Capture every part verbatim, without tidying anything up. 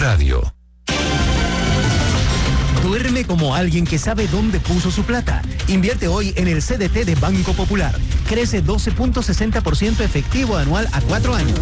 Radio. Duerme como alguien que sabe dónde puso su plata. Invierte hoy en el C D T de Banco Popular. Crece doce punto sesenta por ciento efectivo anual a cuatro años.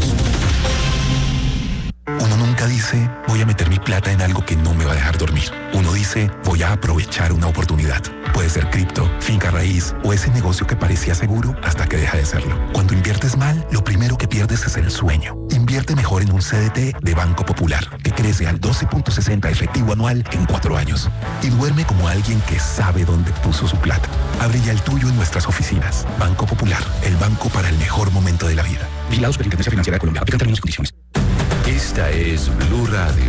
Uno nunca dice, voy a meter mi plata en algo que no me va a dejar dormir. Uno dice, voy a aprovechar una oportunidad. Puede ser cripto, finca raíz o ese negocio que parecía seguro hasta que deja de serlo. Cuando inviertes mal, lo primero que pierdes es el sueño. Invierte mejor en un C D T de Banco Popular, que crece al doce punto sesenta efectivo anual en cuatro años. Y duerme como alguien que sabe dónde puso su plata. Abre ya el tuyo en nuestras oficinas. Banco Popular, el banco para el mejor momento de la vida. Vigilados por la Intendencia Financiera de Colombia. Aplican términos y condiciones. Esta es Blue Radio.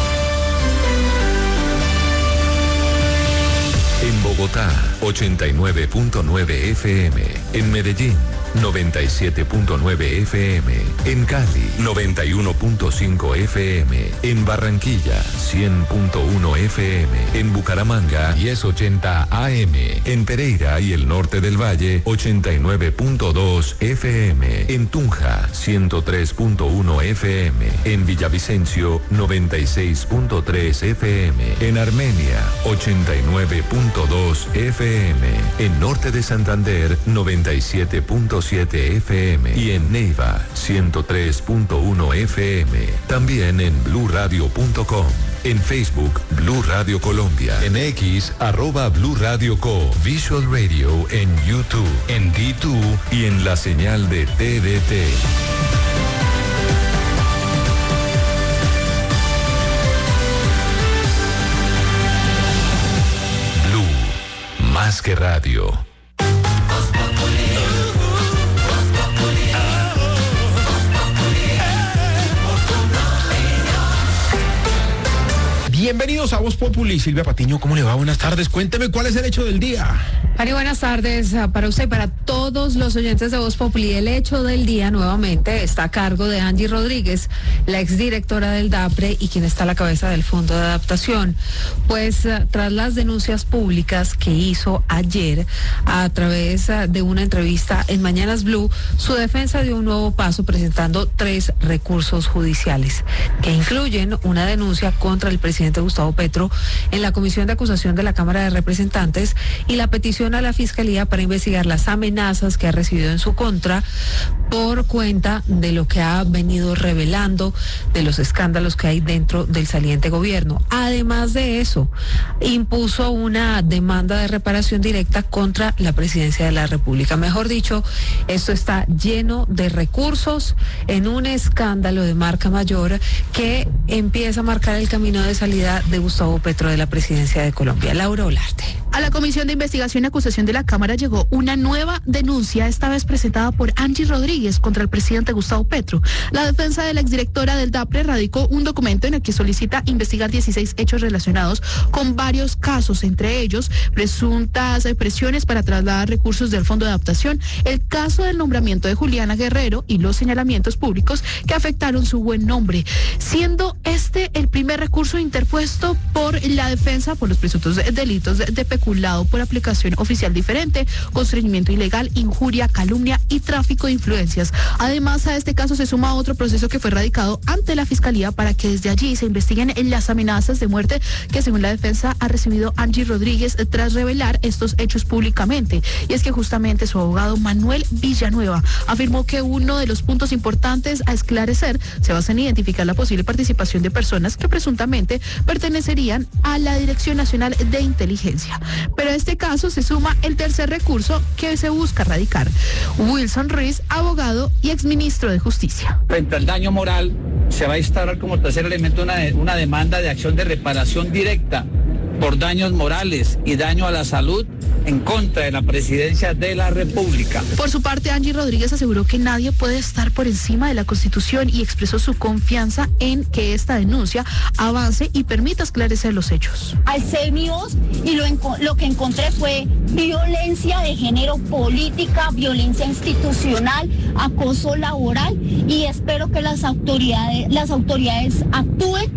En Bogotá, ochenta y nueve punto nueve F M. En Medellín, noventa y siete punto nueve F M. En Cali, noventa y uno punto cinco F M. En Barranquilla, cien punto uno F M. En Bucaramanga, diez ochenta A M. En Pereira y el norte del Valle, ochenta y nueve punto dos F M. En Tunja, ciento tres punto uno F M. En Villavicencio, noventa y seis punto tres F M. En Armenia, ochenta y nueve punto dos F M. En norte de Santander, noventa y siete punto siete F M. Y en Neiva, ciento tres punto uno F M. También en blue radio punto com. En Facebook, Blue Radio Colombia. En X, arroba Blue Radio Co. Visual Radio en YouTube, en D dos y en la señal de T D T. Blue, más que radio. Bienvenidos a Voz Populi. Silvia Patiño, ¿cómo le va? Buenas tardes. Cuénteme cuál es el hecho del día. Ari, buenas tardes para usted y para todos los oyentes de Voz Populi. El hecho del día nuevamente está a cargo de Angie Rodríguez, la exdirectora del DAPRE y quien está a la cabeza del Fondo de Adaptación. Pues tras las denuncias públicas que hizo ayer a través de una entrevista en Mañanas Blue, su defensa dio un nuevo paso presentando tres recursos judiciales que incluyen una denuncia contra el presidente Gustavo Petro en la Comisión de Acusación de la Cámara de Representantes y la petición a la Fiscalía para investigar las amenazas que ha recibido en su contra por cuenta de lo que ha venido revelando de los escándalos que hay dentro del saliente gobierno. Además de eso, impuso una demanda de reparación directa contra la Presidencia de la República. Mejor dicho, esto está lleno de recursos en un escándalo de marca mayor que empieza a marcar el camino de salida de Gustavo Petro de la Presidencia de Colombia. Laura Olarte. A la Comisión de Investigación y Acusación de la Cámara llegó una nueva denuncia, esta vez presentada por Angie Rodríguez contra el presidente Gustavo Petro. La defensa de la exdirectora del DAPRE radicó un documento en el que solicita investigar dieciséis hechos relacionados con varios casos, entre ellos presuntas presiones para trasladar recursos del Fondo de Adaptación, el caso del nombramiento de Juliana Guerrero y los señalamientos públicos que afectaron su buen nombre, siendo este el primer recurso interpuesto por la defensa por los presuntos delitos de, de peculado por aplicación oficial diferente, constreñimiento ilegal, injuria, calumnia y tráfico de influencias. Además, a este caso se suma otro proceso que fue radicado ante la Fiscalía para que desde allí se investiguen las amenazas de muerte que, según la defensa, ha recibido Angie Rodríguez tras revelar estos hechos públicamente. Y es que justamente su abogado Manuel Villanueva afirmó que uno de los puntos importantes a esclarecer se basa en identificar la posible participación de personas que presuntamente pertenecerían a la Dirección Nacional de Inteligencia. Pero a este caso se suma el tercer recurso que se busca radicar. Wilson Ruiz, abogado y exministro de Justicia. Frente al daño moral, se va a instaurar como tercer elemento una, una demanda de acción de reparación directa por daños morales y daño a la salud en contra de la Presidencia de la República. Por su parte, Angie Rodríguez aseguró que nadie puede estar por encima de la Constitución y expresó su confianza en que esta denuncia avance y permita esclarecer los hechos. Alcé mi voz y lo, lo que encontré fue violencia de género política, violencia institucional, acoso laboral y espero que las autoridades, las autoridades actúen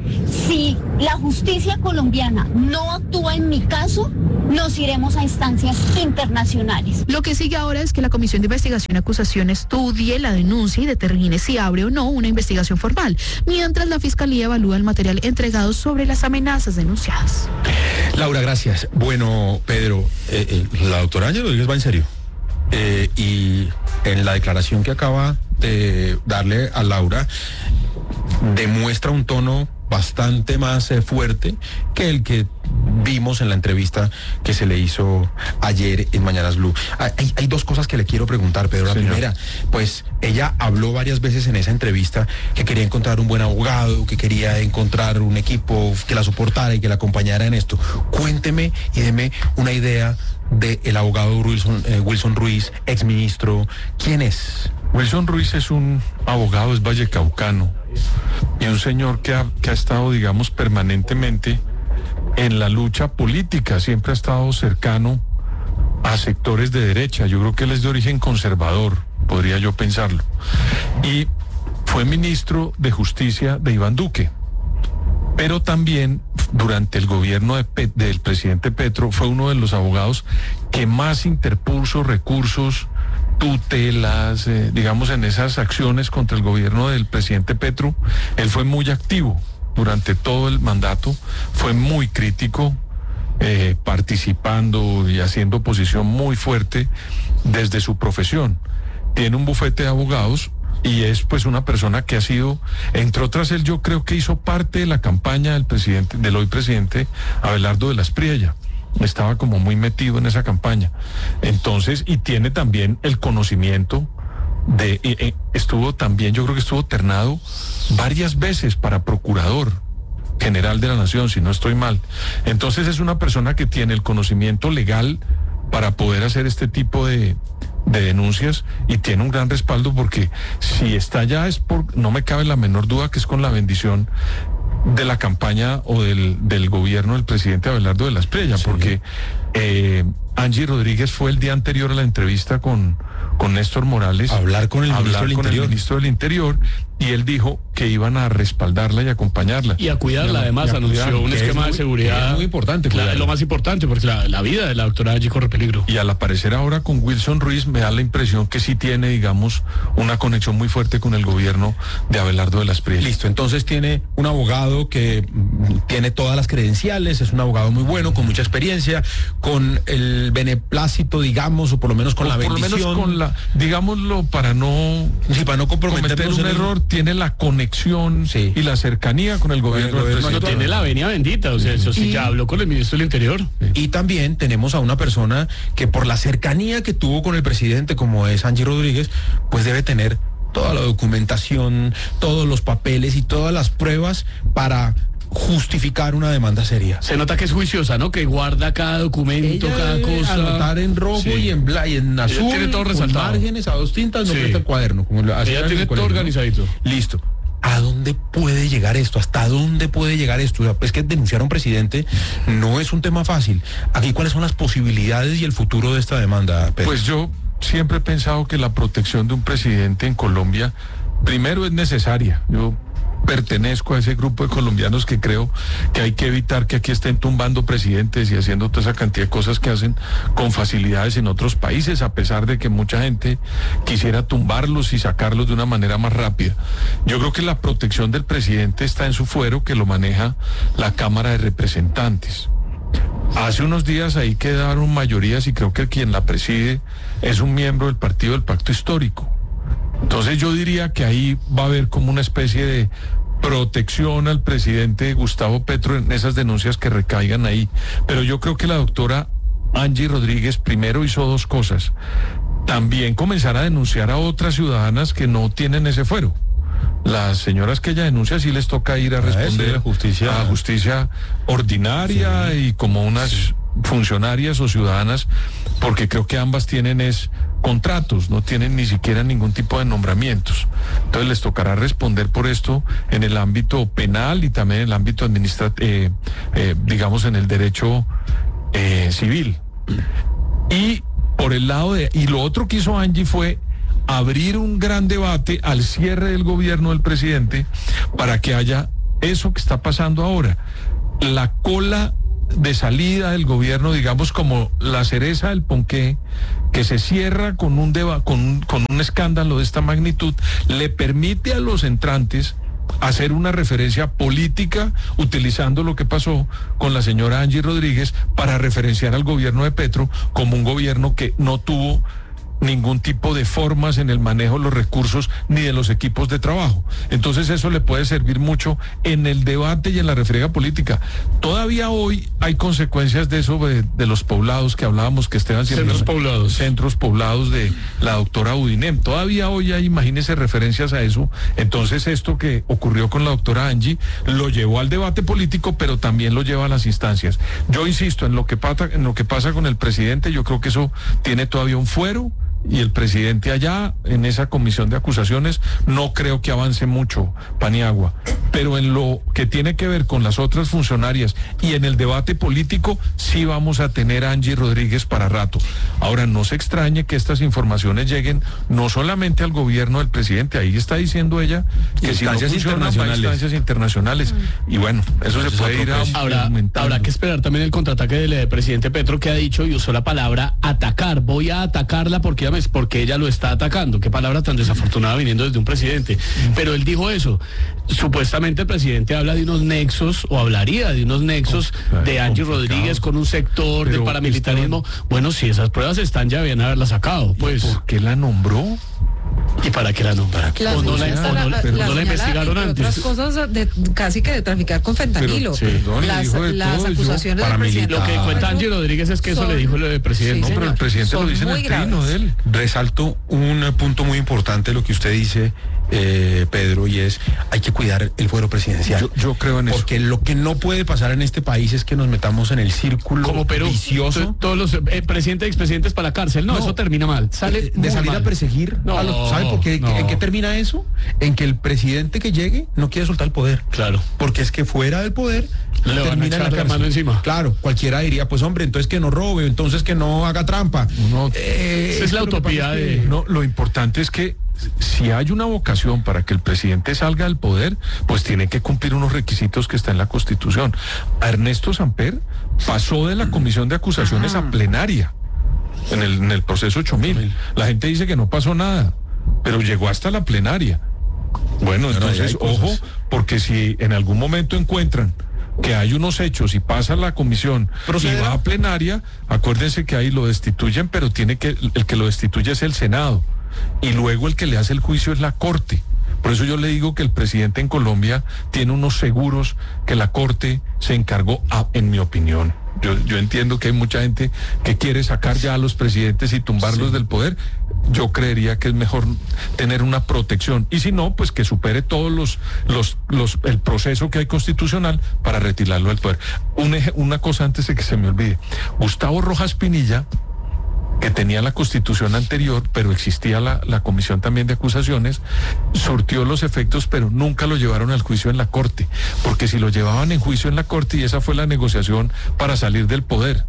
Si la justicia colombiana no actúa en mi caso, nos iremos a instancias internacionales. Lo que sigue ahora es que la Comisión de Investigación y Acusación estudie la denuncia y determine si abre o no una investigación formal, mientras la Fiscalía evalúa el material entregado sobre las amenazas denunciadas. Laura, gracias. Bueno, Pedro, eh, eh, la doctora Ángel Rodríguez va en serio. Eh, y en la declaración que acaba de darle a Laura, demuestra un tono bastante más eh, fuerte que el que vimos en la entrevista que se le hizo ayer en Mañanas Blue. Hay, hay dos cosas que le quiero preguntar, Pedro. La Señor. primera, pues ella habló varias veces en esa entrevista que quería encontrar un buen abogado, que quería encontrar un equipo que la soportara y que la acompañara en esto. Cuénteme y deme una idea del abogado Wilson, eh, Wilson Ruiz, exministro. ¿Quién es? Wilson Ruiz es un abogado, es vallecaucano, y un señor que ha, que ha estado, digamos, permanentemente en la lucha política, siempre ha estado cercano a sectores de derecha. Yo creo que él es de origen conservador, podría yo pensarlo. Y fue ministro de Justicia de Iván Duque, pero también durante el gobierno de Pet, del presidente Petro fue uno de los abogados que más interpuso recursos, tutelas, eh, digamos, en esas acciones contra el gobierno del presidente Petro. Él fue muy activo durante todo el mandato, fue muy crítico, eh, participando y haciendo oposición muy fuerte desde su profesión. Tiene un bufete de abogados y es pues una persona que ha sido, entre otras, él yo creo que hizo parte de la campaña del presidente, del hoy presidente Abelardo de la Espriella. Estaba como muy metido en esa campaña. Entonces, y tiene también el conocimiento de, eh, estuvo también, yo creo que estuvo ternado varias veces para procurador general de la Nación, si no estoy mal. Entonces es una persona que tiene el conocimiento legal para poder hacer este tipo de, de denuncias, y tiene un gran respaldo, porque si está allá es por, no me cabe la menor duda que es con la bendición de la campaña o del, del gobierno del presidente Abelardo de la Espriella, sí. Porque eh, Angie Rodríguez fue el día anterior a la entrevista con, con Néstor Morales, hablar con el hablar ministro del con Interior. el ministro del Interior, y él dijo que iban a respaldarla y acompañarla. Y a cuidarla, además, anunció un esquema muy, de seguridad. Es muy importante. Claro, es lo más importante, porque la, la vida de la doctora Angie corre peligro. Y al aparecer ahora con Wilson Ruiz, me da la impresión que sí tiene, digamos, una conexión muy fuerte con el gobierno de Abelardo de la Espriella. Listo, entonces tiene un abogado que mm, tiene todas las credenciales, es un abogado muy bueno, con mucha experiencia, con el beneplácito, digamos, o por lo menos con o la bendición. Por lo menos con la, digámoslo, para no, sí, para no cometer un error, el... tiene la conexión sí. y la cercanía con el gobierno. Bueno, no tiene la venia bendita, o sea, eso sí, y, ya habló con el ministro del Interior. Sí. Y también tenemos a una persona que, por la cercanía que tuvo con el presidente, como es Angie Rodríguez, pues debe tener toda la documentación, todos los papeles y todas las pruebas para justificar una demanda seria. Se nota que es juiciosa, ¿no? Que guarda cada documento, ella cada cosa. Anotar en rojo sí. y en bla, y en azul. Ella tiene todo resaltado. Con márgenes a dos tintas, no sí. presta el cuaderno. Como ella tiene todo organizadito. ¿No? Listo. ¿A dónde puede llegar esto? ¿Hasta dónde puede llegar esto? O sea, es que denunciar a un presidente no es un tema fácil. Aquí, ¿cuáles son las posibilidades y el futuro de esta demanda, Pedro? Pues yo siempre he pensado que la protección de un presidente en Colombia, primero, es necesaria. Yo pertenezco a ese grupo de colombianos que creo que hay que evitar que aquí estén tumbando presidentes y haciendo toda esa cantidad de cosas que hacen con facilidades en otros países, a pesar de que mucha gente quisiera tumbarlos y sacarlos de una manera más rápida. Yo creo que la protección del presidente está en su fuero, que lo maneja la Cámara de Representantes. Hace unos días ahí quedaron mayorías y creo que quien la preside es un miembro del Partido del Pacto Histórico. Entonces yo diría que ahí va a haber como una especie de protección al presidente Gustavo Petro en esas denuncias que recaigan ahí. Pero yo creo que la doctora Angie Rodríguez primero hizo dos cosas. También comenzar a denunciar a otras ciudadanas que no tienen ese fuero. Las señoras que ella denuncia sí les toca ir a responder a justicia, a justicia ordinaria sí. y como unas funcionarias o ciudadanas, porque creo que ambas tienen es contratos, no tienen ni siquiera ningún tipo de nombramientos. Entonces les tocará responder por esto en el ámbito penal y también en el ámbito administrativo, eh, eh, digamos en el derecho eh, civil. Y por el lado de, y lo otro que hizo Angie fue abrir un gran debate al cierre del gobierno del presidente para que haya eso que está pasando ahora. La cola de salida del gobierno, digamos como la cereza del ponqué, que se cierra con un, deba- con, un, con un escándalo de esta magnitud, le permite a los entrantes hacer una referencia política utilizando lo que pasó con la señora Angie Rodríguez para referenciar al gobierno de Petro como un gobierno que no tuvo ningún tipo de formas en el manejo de los recursos ni de los equipos de trabajo. Entonces eso le puede servir mucho en el debate y en la refriega política. Todavía hoy hay consecuencias de eso, de, de los poblados que hablábamos, que Esteban siempre... Centros poblados. Centros poblados de la doctora Udinem. Todavía hoy hay, imagínense, referencias a eso. Entonces esto que ocurrió con la doctora Angie lo llevó al debate político, pero también lo lleva a las instancias. Yo insisto, en lo que pasa, en lo que pasa con el presidente, yo creo que eso tiene todavía un fuero, y el presidente allá en esa comisión de acusaciones no creo que avance mucho, Paniagua, pero en lo que tiene que ver con las otras funcionarias y en el debate político sí vamos a tener a Angie Rodríguez para rato. Ahora, no se extrañe que estas informaciones lleguen no solamente al gobierno del presidente, ahí está diciendo ella que si no funcionan, va a instancias internacionales, y bueno, eso se puede ir a, Ahora, aumentando. habrá que esperar también el contraataque del eh, presidente Petro, que ha dicho y usó la palabra atacar. Voy a atacarla porque ya me porque ella lo está atacando. Qué palabra tan desafortunada viniendo desde un presidente. Pero él dijo eso. Supuestamente el presidente habla de unos nexos, o hablaría de unos nexos oh, de Angie Rodríguez con un sector pero del paramilitarismo. Estaban... Bueno, si esas pruebas están, ya debían haberlas sacado. Pues. ¿Por qué la nombró? ¿Y para qué la nombraron? La o no la, o no, la, la, no la investigaron antes. Otras cosas de, casi que de traficar con fentanilo. Pero, sí, perdón, las las todo, acusaciones del presidente. Lo que cuenta Angie Rodríguez es que son, eso le dijo el presidente. Sí, no, pero el presidente son lo dice en el trino de él. Resalto un punto muy importante, lo que usted dice, eh, Pedro, y es, hay que cuidar el fuero presidencial. Yo, yo creo en eso. Porque lo que no puede pasar en este país es que nos metamos en el círculo como Perú, vicioso. Todos los eh, presidentes y expresidentes para la cárcel. No, no, eso termina mal. Sale de, de salir mal. a perseguir. No, a los, ¿sabe por qué? No. ¿En qué termina eso? En que el presidente que llegue no quiere soltar el poder. Claro. Porque es que fuera del poder le termina van a echar la mano encima. Claro, cualquiera diría, pues hombre, entonces que no robe, entonces que no haga trampa. No, eh, esa es la utopía de... No, lo importante es que si hay una vocación para que el presidente salga del poder, pues tiene que cumplir unos requisitos que está en la Constitución. A Ernesto Samper pasó de la comisión de acusaciones a plenaria en el, en el proceso ocho mil. La gente dice que no pasó nada, pero llegó hasta la plenaria. Bueno, entonces, ojo, porque si en algún momento encuentran que hay unos hechos y pasa la comisión ¿Procederá? y va a plenaria, acuérdense que ahí lo destituyen, pero tiene que, el que lo destituye es el Senado, y luego el que le hace el juicio es la Corte. Por eso yo le digo que el presidente en Colombia tiene unos seguros que la Corte se encargó, a, en mi opinión. Yo, yo entiendo que hay mucha gente que quiere sacar ya a los presidentes y tumbarlos sí. del poder. Yo creería que es mejor tener una protección. Y si no, pues que supere todos los, los, los el proceso que hay constitucional para retirarlo del poder. Un eje, una cosa antes de que se me olvide. Gustavo Rojas Pinilla, que tenía la constitución anterior, pero existía la, la comisión también de acusaciones, surtió los efectos, pero nunca lo llevaron al juicio en la Corte, porque si lo llevaban en juicio en la Corte, y esa fue la negociación para salir del poder,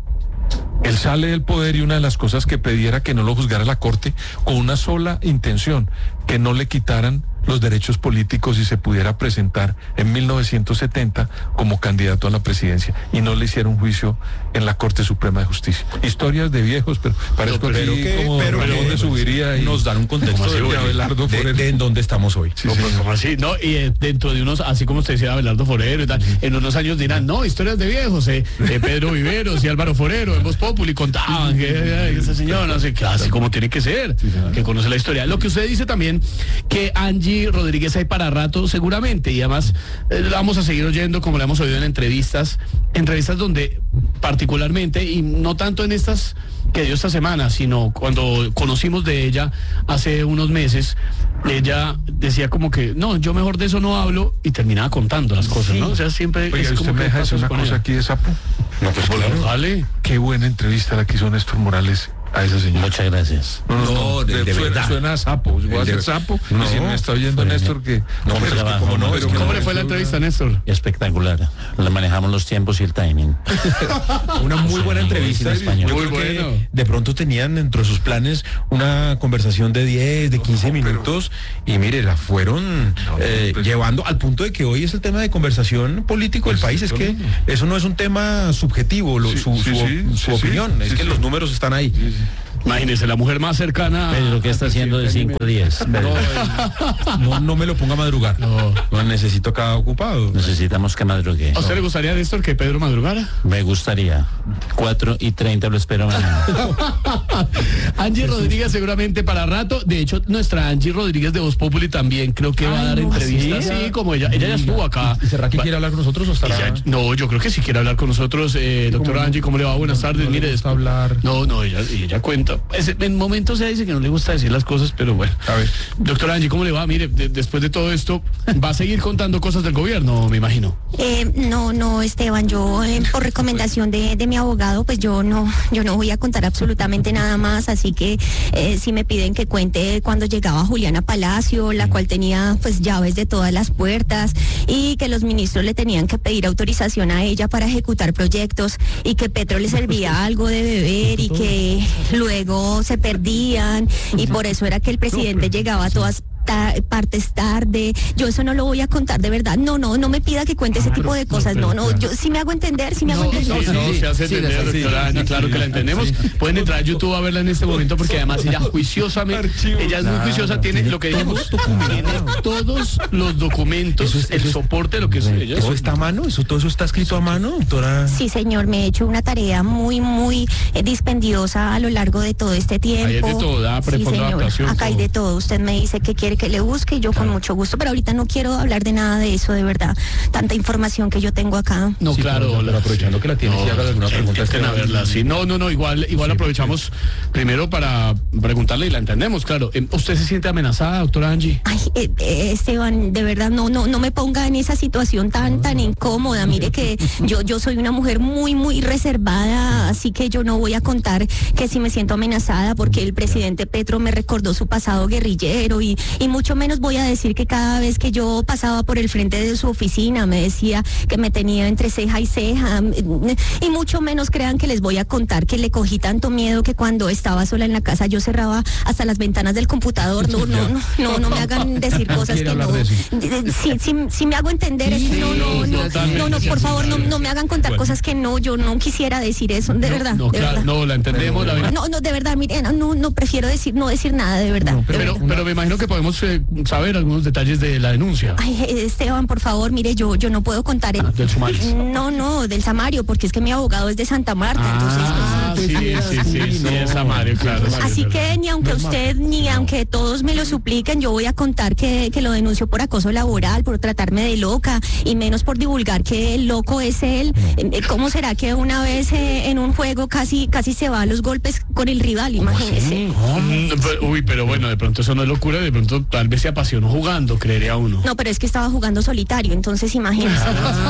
él sale del poder y una de las cosas que pedía era que no lo juzgara la Corte, con una sola intención, que no le quitaran los derechos políticos y se pudiera presentar en mil novecientos setenta como candidato a la presidencia, y no le hicieron juicio en la Corte Suprema de Justicia. Historias de viejos, pero parezco pero aquí que, como pero Ramón que, de subiría y nos dan un contexto de, de, de Abelardo de, Forero. de, de en dónde estamos hoy. Sí, no, sí, pues, sí. como así, ¿no? Y eh, dentro de unos, así como usted decía, Abelardo Forero y tal, uh-huh. en unos años dirán, no, historias de viejos, eh, eh, Pedro Viveros y Álvaro Forero, en Voz Populi contaban que eh, esa señora, no sé, claro, así como tiene que ser, sí, claro. que conoce la historia. Lo que usted dice también, que Angie Rodríguez hay para rato, seguramente, y además eh, la vamos a seguir oyendo, como la hemos oído en entrevistas, entrevistas donde particularmente, y no tanto en estas que dio esta semana, sino cuando conocimos de ella hace unos meses, ella decía como que, no, yo mejor de eso no hablo, y terminaba contando las cosas, sí. ¿no? O sea, siempre... Oiga, es ¿usted como me que deja decir una cosa ella. aquí de sapo? No, pues claro. Vale. Qué buena entrevista la que hizo Néstor Morales a esa señora. Muchas gracias. No, no, no, de, de suena, verdad. suena a sapo. Voy a ser sapo. No, y si me está oyendo pero Néstor, que... No, pero es que como no, es que ¿Cómo no, le fue la eso- entrevista, Néstor? Espectacular. Le manejamos los tiempos y el timing. Una muy buena entrevista. en español. Yo Muy creo que bueno. de pronto tenían dentro de sus planes una conversación de diez, de quince minutos y mire, la fueron eh, llevando al punto de que hoy es el tema de conversación político del país. Es que eso no es un tema subjetivo, lo- Sí, su, sí, su- sí, su sí, opinión. sí, es sí, que sí. los números están ahí. Imagínese, la mujer más cercana. Pedro, ¿qué está haciendo de cinco a diez? No, no me lo ponga a madrugar. No. No necesito acá ocupado. Necesitamos que madrugue. ¿A usted le gustaría, Néstor, que Pedro madrugara? Me gustaría. cuatro y treinta lo espero mañana. Angie Rodríguez seguramente para rato. De hecho, nuestra Angie Rodríguez de Voz Populi también creo que va a dar entrevistas. Sí, sí, como ella, ella ya estuvo acá. ¿Y será que quiere hablar con nosotros o estará? Ella- no, yo creo que sí quiere hablar con nosotros. Eh, doctora Angie, ¿cómo le va? Buenas tardes. no le Mire, gusta hablar? No, no, ella, ella cuenta. Es- en momentos ella dice que no le gusta decir las cosas, pero bueno. A ver. Doctora Angie, ¿cómo le va? Mire, de- después de todo esto, va a seguir contando cosas del gobierno, me imagino. Eh, no, no, Esteban, yo eh, por recomendación de, de mi abogado, pues yo no, yo no voy a contar absolutamente nada más, así que eh, si me piden que cuente cuando llegaba Juliana Palacio, la cual tenía pues llaves de todas las puertas y que los ministros le tenían que pedir autorización a ella para ejecutar proyectos y que Petro le servía algo de beber y que luego se perdían y por eso era que el presidente llegaba a todas ta- partes tarde. Yo eso no lo voy a contar de verdad. No, no, no me pida que cuente ese tipo de cosas. No, no, yo sí me hago entender, sí me hago No, entender. no, no, se hace sí, entender, sí, sí, doctora Angie, sí, claro sí, que la sí, entendemos. sí. Pueden entrar a YouTube a verla en este momento porque además ella juiciosamente, ella es muy juiciosa, tiene lo que dijimos, tiene todos los documentos, Eso es- el eso es- soporte de lo que es ella. ¿Eso está a mano? ¿Eso todo eso está escrito a mano, doctora? Sí, señor, me he hecho una tarea muy, muy eh, dispendiosa a lo largo de todo este tiempo. Ahí hay de todo, da Sí, prefondo, señor, adaptación, acá hay todo. de todo. Usted me dice que quiere que le busque y yo con mucho gusto, pero ahorita no quiero hablar de nada de eso, de verdad. Tanta información que yo tengo acá. No, Sí, claro, pero- pero aprovechando que la tiene, si haga alguna pregunta, intenten a Esteban. verla, sí. No, no, no, igual, igual aprovechamos primero para preguntarle y la entendemos, claro. Em, ¿Usted se siente amenazada, doctora Angie? Ay, eh, eh, Esteban, de verdad, no, no, no me ponga en esa situación tan, tan incómoda. Mire que yo, yo soy una mujer muy, muy reservada, así que yo no voy a contar que si me siento amenazada porque el presidente Petro me recordó su pasado guerrillero y, y mucho menos voy a decir que cada vez que yo pasaba por el frente de su oficina me decía que me tenía entre ceja y ceja y mucho menos crean que les voy a contar que le cogí tanto miedo que cuando estaba sola en la casa yo cerraba hasta las ventanas del computador. No, no, no, no, no me hagan decir cosas quiere que hablar no. de eso. Sí, sí, sí me hago entender. es que no, no, no, no, no, por favor, no, no me hagan contar cosas que no, yo no quisiera decir eso, de verdad. No, de claro, verdad. no, la entendemos, la verdad. No, no, de verdad, mire, no, no, no prefiero decir, no decir nada, de verdad. de Pero, verdad. pero me imagino que podemos eh, saber algunos detalles de la denuncia. Ay, Esteban, por favor, mire, yo, yo no puedo contar el... Ah, del sumario. No, no, del Samario, porque es que mi abogado es de Santa Marta, Ah, entonces... sí, sí, sí, sí, es Samario, claro. Así que ni aunque usted ni aunque todos me lo supliquen, yo voy a contar que, que lo denuncio por acoso laboral, por tratarme de loca y menos por divulgar que el loco es él. Eh, ¿Cómo será que una vez eh, en un juego casi casi se va a los golpes con el rival? Imagínese. Mm, pero- Uy, pero bueno, de pronto eso no es locura, de pronto tal vez se apasionó jugando, creería uno. No, pero es que estaba jugando solitario, entonces imagínese.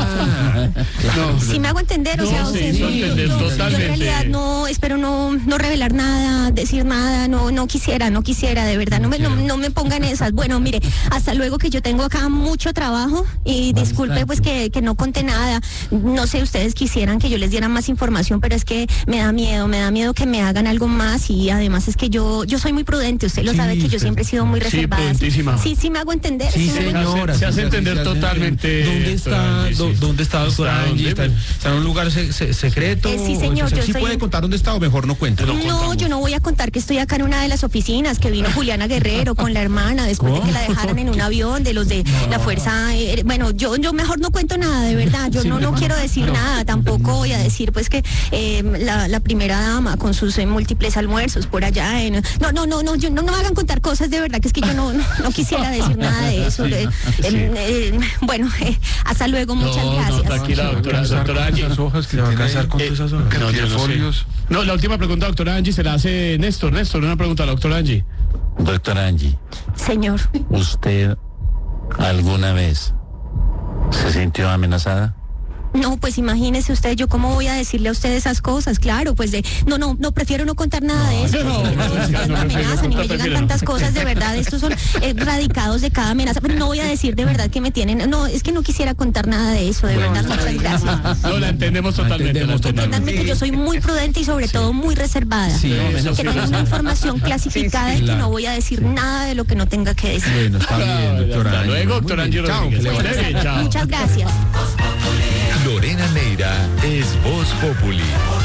No, Si me hago entender, o No, sea, sí, o sea, hizo yo- entender yo, yo totalmente. en realidad no espero no no revelar nada, decir nada, no no quisiera, no quisiera, de verdad, no me no, no me pongan esas. Bueno, mire, hasta luego que yo tengo acá mucho trabajo y disculpe pues que, que no conté nada. No sé, ustedes quisieran que yo les diera más información, pero es que me da miedo, me da miedo que me hagan algo más y además es que yo yo soy muy prudente, usted lo Sí, sabe que yo usted- siempre he sido muy sí, reservada. prudentísima. Sí, sí me hago entender. Sí, sí me hago señora. Se hace sí, entender sí, se hace totalmente, ¿Dónde doctora está, Angie, do- sí. dónde está, doctora ¿Está Angie? dónde? ¿Está, está en un lugar se- se- secreto? Eh, sí, señor, O sea, yo ¿sí estoy puede en- contar dónde está o mejor no cuenta? No, yo no voy a contar que estoy acá en una de las oficinas, que vino Juliana Guerrero con la hermana después de que la dejaran en un avión de los de la fuerza. eh, bueno, yo yo mejor no cuento nada, de verdad. Yo no no quiero decir nada. Tampoco voy a decir pues que eh, la, la primera dama con sus eh, múltiples almuerzos por allá. En, no, no, no, no, yo, no, no me hagan contar cosas de verdad, que es que yo no, no, no quisiera decir nada de eso. Sí, de- sí. eh, eh, bueno, eh, hasta luego, muchas No, gracias. no, tranquila, doctora, doctora Angie. Las hojas que Se va a tiene casar ahí. con todas esas hojas. No, Cantidad yo de no sé. folios. No, la última pregunta, doctora Angie, se la hace Néstor. Néstor, una pregunta a la doctora Angie. Doctora Angie, Señor, ¿usted alguna vez se sintió amenazada? No, pues imagínese usted, yo cómo voy a decirle a usted esas cosas, claro, pues de, no, no, no, prefiero no contar nada de eso. No, no, no, Ustedes no, me no, amenazan y no, me no, llegan no, tantas cosas, de verdad, estos son eh, radicados de cada amenaza, pero no voy a decir de verdad que me tienen, no, es que no quisiera contar nada de eso, de Bueno, verdad, muchas gracias. No, la entendemos totalmente. La entendemos. Entiéndanme que yo soy muy prudente y sobre todo muy reservada. Sí, eso que no sí, hay una información clasificada y que claro. no voy a decir nada de lo que no tenga que decir. Bueno, está bien, doctora. Hasta luego, Muy doctora bien. Angie Chao, Rodríguez. que le vaya Muy bien, chao. Muchas gracias. Lorena Neira es Voz Populi.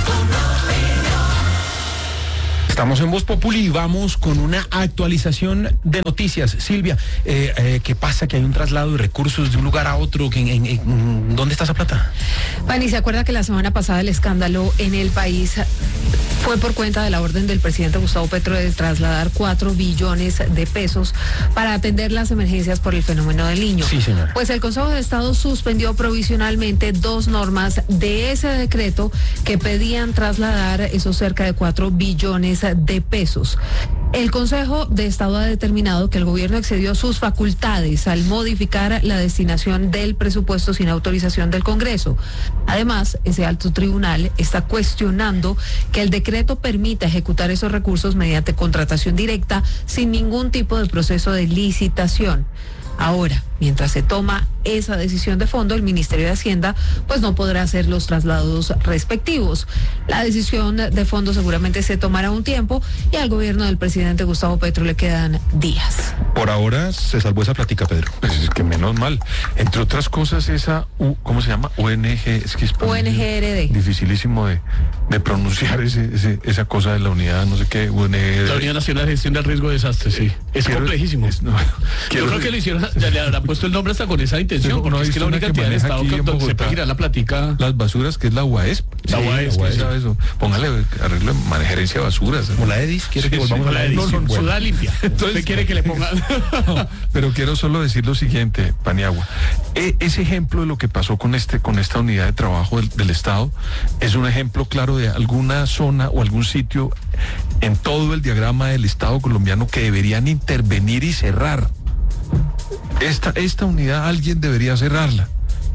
Estamos en Voz Populi y vamos con una actualización de noticias. Silvia, eh, eh, ¿qué pasa? Que hay un traslado de recursos de un lugar a otro. ¿En, en, en, ¿Dónde está esa plata? Pani, ¿se acuerda que la semana pasada el escándalo en el país fue por cuenta de la orden del presidente Gustavo Petro de trasladar cuatro billones de pesos para atender las emergencias por el fenómeno del Niño? Sí, señora. Pues el Consejo de Estado suspendió provisionalmente dos normas de ese decreto que pedían trasladar esos cerca de cuatro billones de pesos. El Consejo de Estado ha determinado que el gobierno excedió sus facultades al modificar la destinación del presupuesto sin autorización del Congreso. Además, ese alto tribunal está cuestionando que el decreto permita ejecutar esos recursos mediante contratación directa sin ningún tipo de proceso de licitación. Ahora, mientras se toma esa decisión de fondo, el Ministerio de Hacienda pues no podrá hacer los traslados respectivos. La decisión de fondo seguramente se tomará un tiempo y al gobierno del presidente Gustavo Petro le quedan días. Por ahora se salvó esa plática, Pedro. Pues es que menos mal. Entre otras cosas, esa, U, ¿cómo se llama? O N G, es que es O N G R D. dificilísimo de, de pronunciar ese, ese, esa cosa de la unidad, no sé qué, U N G R D. La Unidad Nacional de Gestión del Riesgo de Desastres, sí. Es Quiero- complejísimo. es- no, Yo quiero- creo que lo hicieron, ya le habrán puesto el nombre hasta con esa intención, Pero porque no es hay que la una única que entidad del maneja Estado aquí que en donde se Bogotá puede girar la platica. Las basuras, que es la U A E S P. La U A E S P, ¿quién sí. sabe eso? Póngale arreglo de man- gerencia de basuras. Como la EDIS, ¿quiere que Sí, volvamos sí, a la La EDIS? edición, Bueno. Ciudad limpia. Entonces- ¿Usted quiere que le ponga? No, pero quiero solo decir lo siguiente, Paniagua. E- ese ejemplo de lo que pasó con este, con esta unidad de trabajo del, del Estado es un ejemplo claro de alguna zona o algún sitio en todo el diagrama del Estado colombiano que deberían intervenir y cerrar. Esta, esta unidad alguien debería cerrarla.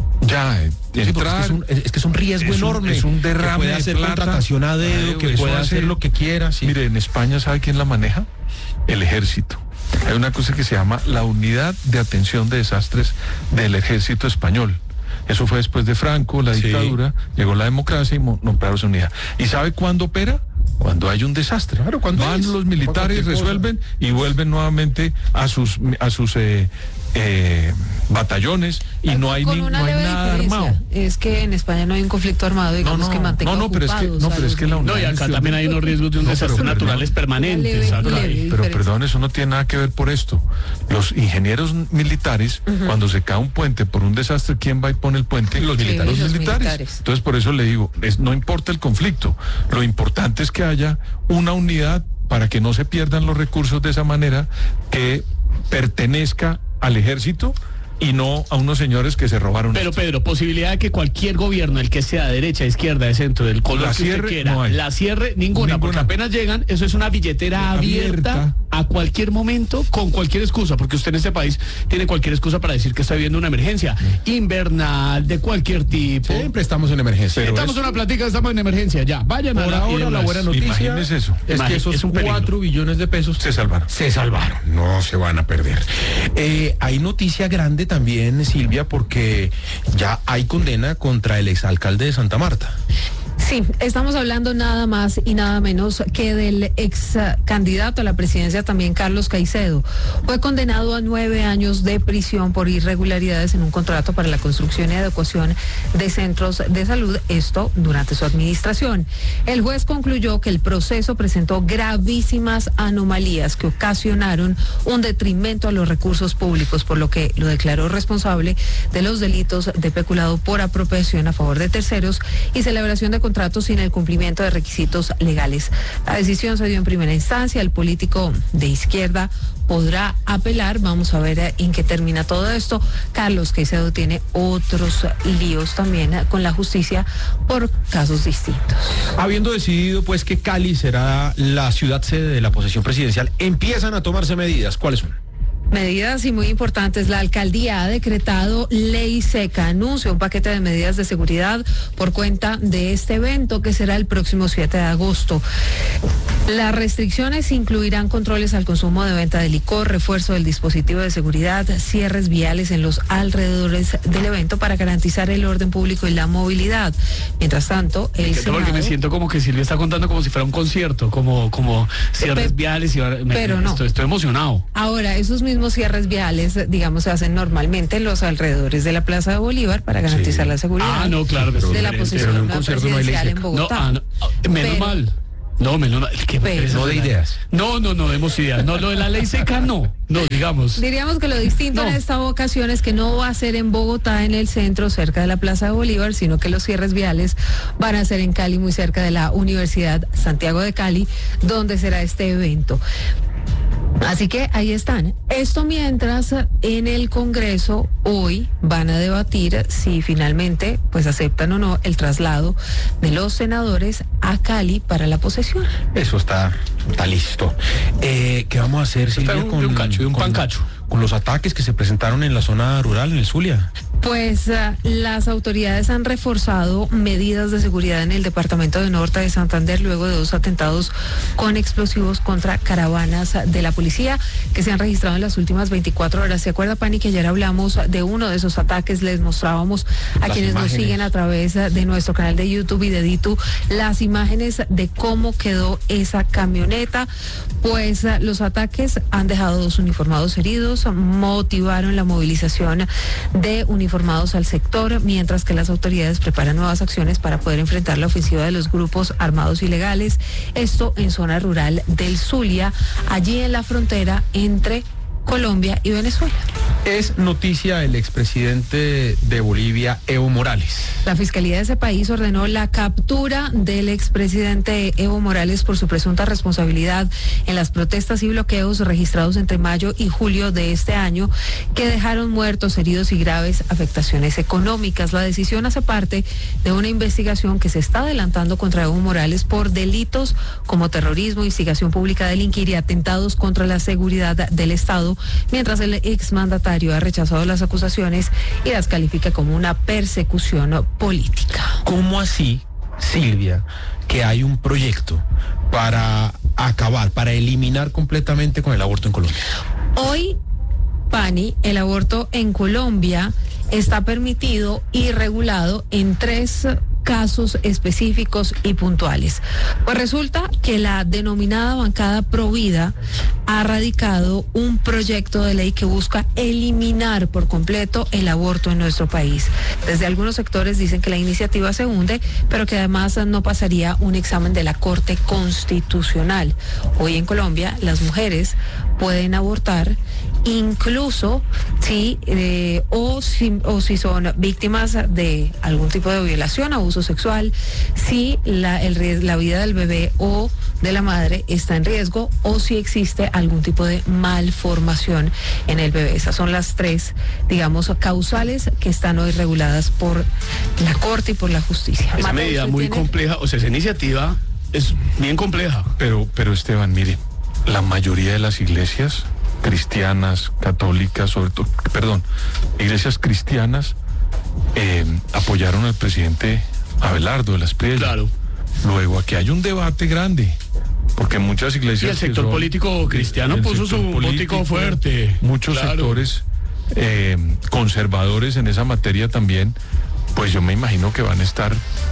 Ya, eh, Sí, porque entrar, es, que es, un, es que es un riesgo es un- enorme. es un derrame que puede de hacer plata. contratación a dedo, Ay, que eso puede hace- hacer lo que quiera. Sí. Mire, en España, ¿sabe quién la maneja? El ejército. Hay una cosa que se llama la Unidad de Atención de Desastres del Ejército Español. Eso fue después de Franco, la Sí. dictadura, llegó la democracia y mo- nombraron esa unidad. ¿Y sabe cuándo opera? Cuando hay un desastre. Claro, cuando van es. los Para militares, cualquier cosa. resuelven y vuelven nuevamente a sus a sus eh, eh, batallones y no hay, Con ni, una no hay leve nada diferencia, armado. Es que en España no hay un conflicto armado, digamos, no, que mantenga no, no, pero es que- ocupados no, a pero es los que la niños. No, y acá también hay unos riesgos de un No, pero desastre perdón. naturales permanentes. Leve- ¿sabes? leve. Pero diferencia. perdón, eso no tiene nada que ver por esto. Los ingenieros militares, cuando se cae un puente por un desastre, ¿quién va y pone el puente? Los Sí, militares. los Los militares. militares. Entonces, por eso le digo, es, no importa el conflicto. Lo importante es que haya una unidad para que no se pierdan los recursos de esa manera, que pertenezca al ejército y no a unos señores que se robaron. Pero esto. Pedro, posibilidad de que cualquier gobierno, el que sea derecha, izquierda, de centro, del color La que usted cierre, quiera, no hay. la cierre ninguna, porque Ninguna. apenas llegan, eso es una billetera abierta, Abierta. a cualquier momento, con cualquier excusa, porque usted en este país tiene cualquier excusa para decir que está viviendo una emergencia invernal, de cualquier tipo. Siempre estamos en emergencia. Pero Estamos es- en una plática, estamos en emergencia, ya, vayan a Por la, y ahora de la las- buena noticia Imagínese eso. es Imagi- que esos es un peligro. cuatro billones de pesos Se salvaron. se salvaron, no se van a perder. Eh, hay noticia grande también, Silvia, porque ya hay condena contra el exalcalde de Santa Marta. Sí, estamos hablando nada más y nada menos que del ex eh, candidato a la presidencia también, Carlos Caicedo. Fue condenado a nueve años de prisión por irregularidades en un contrato para la construcción y adecuación de centros de salud, esto durante su administración. El juez concluyó que el proceso presentó gravísimas anomalías que ocasionaron un detrimento a los recursos públicos, por lo que lo declaró responsable de los delitos de peculado por apropiación a favor de terceros y celebración de contratos sin el cumplimiento de requisitos legales. La decisión se dio en primera instancia. El político de izquierda podrá apelar. Vamos a ver eh, en qué termina todo esto. Carlos Caicedo tiene otros líos también eh, con la justicia por casos distintos. Habiendo decidido pues que Cali será la ciudad sede de la posesión presidencial, empiezan a tomarse medidas. ¿Cuáles son? Medidas y muy importantes. La alcaldía ha decretado ley seca, anuncia un paquete de medidas de seguridad por cuenta de este evento que será el próximo siete de agosto. Las restricciones incluirán controles al consumo de venta de licor, refuerzo del dispositivo de seguridad, cierres viales en los alrededores del evento para garantizar el orden público y la movilidad. Mientras tanto, el Senado, porque me siento como que Silvia está contando como si fuera un concierto, como, como cierres viales y ahora me, pero no. Estoy, estoy emocionado. Ahora, esos mismos cierres viales, digamos, se hacen normalmente en los alrededores de la Plaza de Bolívar para garantizar sí. la seguridad. Ah, no, claro, pero de la posición presidencial no en Bogotá. No, ah, no, menos pero, mal. No, menos mal. ¿Qué pero, no de ideas. No, no, no demos ideas. No, lo de la ley seca, no. No, digamos. Diríamos que lo distinto no. en esta ocasión es que no va a ser en Bogotá, en el centro, cerca de la Plaza de Bolívar, sino que los cierres viales van a ser en Cali, muy cerca de la Universidad Santiago de Cali, donde será este evento. Así que ahí están. Esto mientras en el Congreso hoy van a debatir si finalmente pues aceptan o no el traslado de los senadores a Cali para la posesión. Eso está, está listo. Eh, ¿Qué vamos a hacer, Silvia, un, con, de un cacho, de un con, pancacho? Con los ataques que se presentaron en la zona rural, en el Zulia? Pues uh, las autoridades han reforzado medidas de seguridad en el departamento de Norte de Santander luego de dos atentados con explosivos contra caravanas de la policía que se han registrado en las últimas veinticuatro horas. ¿Se acuerda, Pani, que ayer hablamos de uno de esos ataques? Les mostrábamos a las quienes imágenes. Nos siguen a través de nuestro canal de YouTube y de Ditu las imágenes de cómo quedó esa camioneta. Pues uh, los ataques han dejado dos uniformados heridos, motivaron la movilización de uniformados informados al sector, mientras que las autoridades preparan nuevas acciones para poder enfrentar la ofensiva de los grupos armados ilegales. Esto en zona rural del Zulia, allí en la frontera entre Colombia y Venezuela. Es noticia el expresidente de Bolivia, Evo Morales. La Fiscalía de ese país ordenó la captura del expresidente Evo Morales por su presunta responsabilidad en las protestas y bloqueos registrados entre mayo y julio de este año, que dejaron muertos, heridos y graves afectaciones económicas. La decisión hace parte de una investigación que se está adelantando contra Evo Morales por delitos como terrorismo, instigación pública a delinquir y atentados contra la seguridad del Estado, mientras el exmandatario ha rechazado las acusaciones y las califica como una persecución política. ¿Cómo así, Silvia, que hay un proyecto para acabar, para eliminar completamente con el aborto en Colombia? Hoy, Pani, el aborto en Colombia está permitido y regulado en tres casos específicos y puntuales. Pues resulta que la denominada bancada Provida ha radicado un proyecto de ley que busca eliminar por completo el aborto en nuestro país. Desde algunos sectores dicen que la iniciativa se hunde, pero que además no pasaría un examen de la Corte Constitucional. Hoy en Colombia las mujeres pueden abortar incluso si eh, o si o si son víctimas de algún tipo de violación, abuso sexual, si la, el, la vida del bebé o de la madre está en riesgo o si existe algún tipo de malformación en el bebé. Esas son las tres, digamos, causales que están hoy reguladas por la Corte y por la justicia. Esa Mateo, medida muy tiene... compleja, o sea, esa iniciativa es bien compleja. Pero, pero Esteban, mire, la mayoría de las iglesias cristianas, católicas, sobre todo, perdón, iglesias cristianas eh, apoyaron al presidente Abelardo de las Priellas. Claro. Luego aquí hay un debate grande, porque muchas iglesias... Y el sector son, político cristiano el puso su político fuerte. Muchos claro. sectores eh, conservadores en esa materia también, pues yo me imagino que van a estar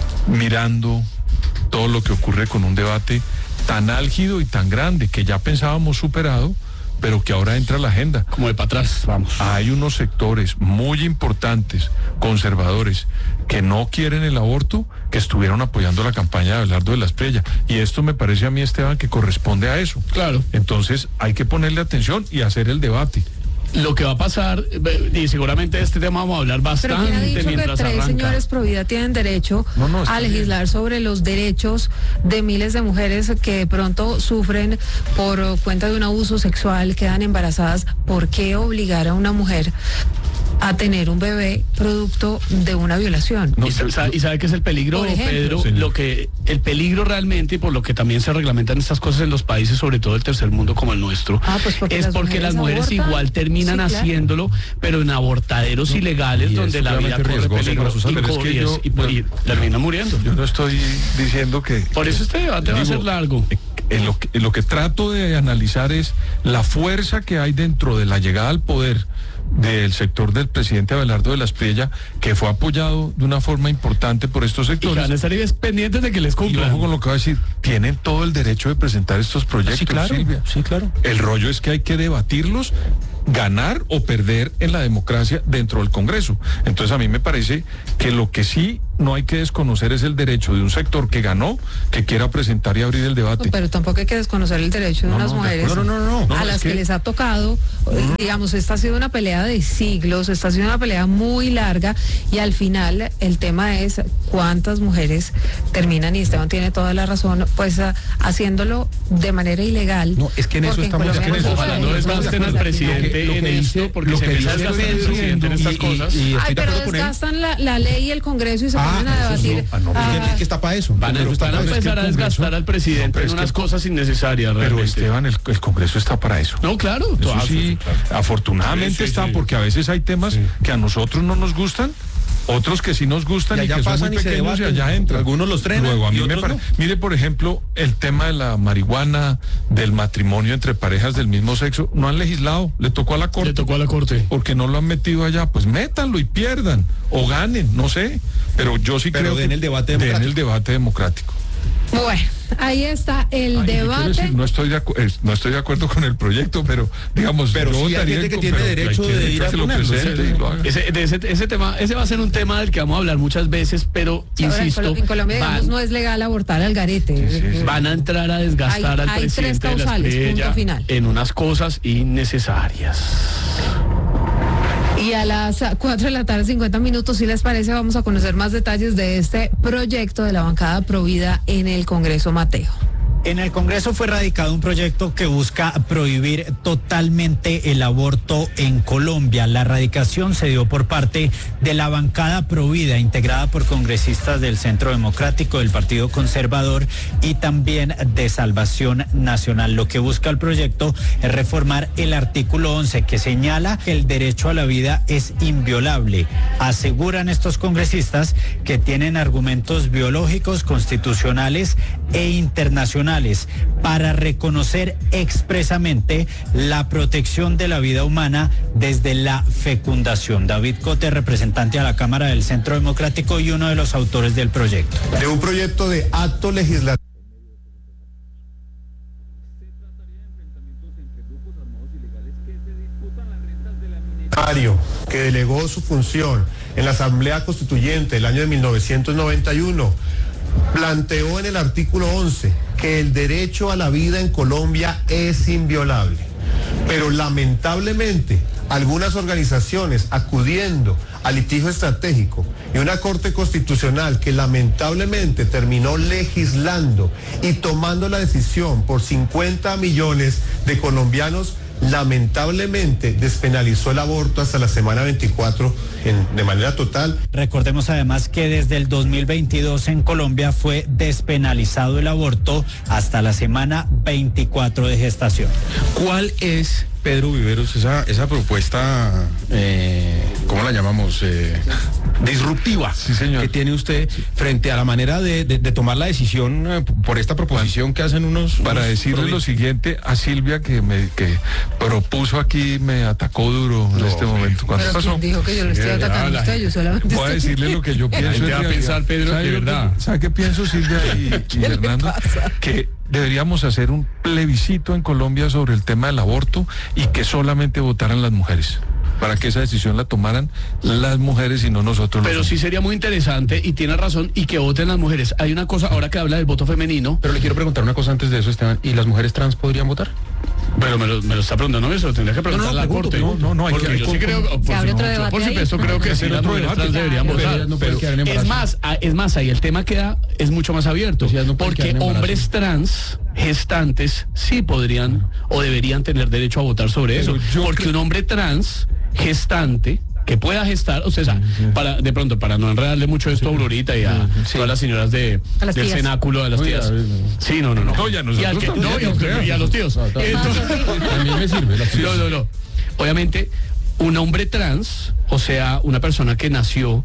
mirando todo lo que ocurre con un debate tan álgido y tan grande que ya pensábamos superado, pero que ahora entra a la agenda. Como de para atrás, vamos. Hay unos sectores muy importantes, conservadores, que no quieren el aborto, que estuvieron apoyando la campaña de Abelardo de las Priellas. Y esto me parece a mí, Esteban, que corresponde a eso. Claro. Entonces hay que ponerle atención y hacer el debate. Lo que va a pasar, y seguramente de este tema vamos a hablar bastante. Pero ¿quién ha dicho mientras que tres arranca? señores pro vida tienen derecho no, no, a legislar bien. sobre los derechos de miles de mujeres que de pronto sufren por cuenta de un abuso sexual, quedan embarazadas? ¿Por qué obligar a una mujer a tener un bebé producto de una violación. No, y, sabe, y sabe que es el peligro, Pedro, señor. Lo que el peligro realmente, y por lo que también se reglamentan estas cosas en los países, sobre todo el tercer mundo como el nuestro, ah, pues porque es las porque mujeres las mujeres abortan. igual terminan sí, claro. haciéndolo, pero en abortaderos no, ilegales donde la vida corre peligro y, pero es que yo, y, y, y termina muriendo. Yo no estoy diciendo que... Por eso este debate digo, va a ser largo. En lo, que, en lo que trato de analizar es la fuerza que hay dentro de la llegada al poder del sector del presidente Abelardo de la Espriella, que fue apoyado de una forma importante por estos sectores. Y van a estar pendientes de que les cumplan. Y ojo con lo que voy a decir, tienen todo el derecho de presentar estos proyectos, sí, claro, Silvia. Sí, claro. El rollo es que hay que debatirlos, ganar o perder en la democracia dentro del Congreso. Entonces a mí me parece que lo que sí no hay que desconocer es el derecho de un sector que ganó, que quiera presentar y abrir el debate. No, pero tampoco hay que desconocer el derecho de no, unas no, mujeres no, no, no, no, a no, las que, que les ha tocado, no. digamos, esta ha sido una pelea de siglos, esta ha sido una pelea muy larga y al final el tema es cuántas mujeres terminan, y Esteban tiene toda la razón, pues a, haciéndolo de manera ilegal. No, es que en eso estamos de acuerdo. No desgasten al presidente en esto, porque se empieza a desgastar el presidente en estas cosas. Ay, pero desgastan la, la ley y el Congreso y se ah, ponen a debatir. No, ah, no, ah, es que está para eso. Van a, van a empezar a desgastar al presidente no, en unas cosas innecesarias. Pero realmente. Esteban, el, el Congreso está para eso. No, claro. Eso claro, sí, claro. afortunadamente sí, sí, está, sí. porque a veces hay temas sí. que a nosotros no nos gustan, otros que sí nos gustan y, y que son muy pequeños y allá entran. Algunos los trenan. Luego a mí y me parece. No. Mire, por ejemplo, el tema de la marihuana, del matrimonio entre parejas del mismo sexo, no han legislado, le tocó a la Corte. Le tocó a la Corte. Porque no lo han metido allá, pues métanlo y pierdan, o ganen, no sé. Pero yo sí Pero creo den que el debate democrático. den el debate democrático. Bueno, ahí está el Ay, debate. Decir, no estoy de acu- no estoy de acuerdo con el proyecto, pero digamos, pero yo sí hay gente que tiene derecho de ir a que lo presente y lo haga. Ese, de ese, ese tema, ese va a ser un tema del que vamos a hablar muchas veces, pero Ahora, insisto, en, Col- en Colombia van, digamos, no es legal abortar al garete. Sí, sí, sí. Van a entrar a desgastar hay, al hay presidente tres causales, de la Espriella punto final. en unas cosas innecesarias. Y a las cuatro de la tarde, cincuenta minutos, si les parece, vamos a conocer más detalles de este proyecto de la bancada Provida en el Congreso. Mateo. En el Congreso fue radicado un proyecto que busca prohibir totalmente el aborto en Colombia. La radicación se dio por parte de la bancada Provida, integrada por congresistas del Centro Democrático, del Partido Conservador y también de Salvación Nacional. Lo que busca el proyecto es reformar el artículo once, que señala que el derecho a la vida es inviolable. Aseguran estos congresistas que tienen argumentos biológicos, constitucionales e internacionales para reconocer expresamente la protección de la vida humana desde la fecundación. David Cote, representante a la Cámara del Centro Democrático y uno de los autores del proyecto. De un proyecto de acto legislativo. Que delegó su función en la Asamblea Constituyente el año de mil novecientos noventa y uno, planteó en el artículo once que el derecho a la vida en Colombia es inviolable. Pero lamentablemente algunas organizaciones, acudiendo al litigio estratégico y una Corte Constitucional que lamentablemente terminó legislando y tomando la decisión por cincuenta millones de colombianos, lamentablemente despenalizó el aborto hasta la semana veinticuatro en, de manera total. Recordemos además que desde el dos mil veintidós en Colombia fue despenalizado el aborto hasta la semana veinticuatro de gestación. ¿Cuál es, Pedro Viveros, esa, esa propuesta, eh, ¿cómo la llamamos? Eh, disruptiva, sí, señor, que tiene usted frente a la manera de, de, de tomar la decisión eh, por esta proposición que hacen unos... Para unos decirle provi- lo siguiente a Silvia, que me que propuso aquí, me atacó duro no, en este momento. ¿Cuándo Pero pasó? ¿quién dijo que yo le estoy Sí, atacando a usted? Yo solamente voy a decirle lo que yo pienso. Te va a pensar, Pedro, ¿Sabe que lo verdad. que- ¿Sabe qué pienso, Silvia y, y Hernando? Que deberíamos hacer un plebiscito en Colombia sobre el tema del aborto y que solamente votaran las mujeres, para que esa decisión la tomaran las mujeres y no nosotros. Pero los sí sería muy interesante, y tiene razón, y que voten las mujeres. Hay una cosa, ahora que habla del voto femenino... Pero le quiero preguntar una cosa antes de eso, Esteban. ¿Y las mujeres trans podrían votar? Pero me lo, me lo está preguntando eso, lo tendría que preguntar No, no, a la pregunto, Corte. no, no, no, hay Porque que- yo sí con- creo, con- por, ¿Se abre otro yo, debate por ahí? supuesto creo que sí, las otro mujeres debate. trans deberían Pero votar. ellas no pueden Pero quedar en es embarazo. más, a- es más, ahí el tema queda, es mucho más abierto. Pues ellas no pueden quedar Porque en embarazo. hombres trans gestantes sí podrían o deberían tener derecho a votar sobre Pero eso. yo Porque creo- un hombre trans gestante que pueda gestar, o sea, para de pronto, para no enredarle mucho esto a Aurorita y a Sí. todas las señoras de, A las del tías. cenáculo de las No, ya, tías. no. Sí, no, no, no. No, ya y, al nosotros que- también, no, y a no usted- creas. y a los tíos. No, también. Entonces- A mí me sirve. la no, no, no. Obviamente, un hombre trans, o sea, una persona que nació